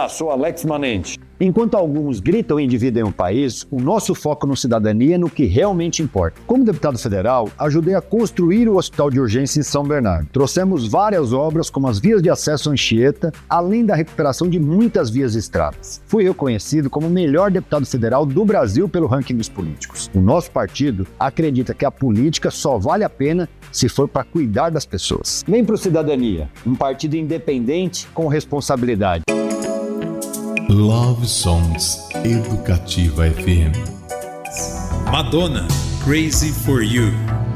sou Alex Manente. Enquanto alguns gritam em dividir um país, o nosso foco no Cidadania é no que realmente importa. Como deputado federal, ajudei a construir o Hospital de Urgência em São Bernardo. Trouxemos várias obras, como as vias de acesso à Anchieta, além da recuperação de muitas vias e estradas. Fui reconhecido como o melhor deputado federal do Brasil pelo ranking dos políticos. O nosso partido acredita que a política só vale a pena se for para cuidar das pessoas. Vem pro Cidadania, um partido independente com responsabilidade. Love Songs Educativa FM. Madonna, Crazy for You.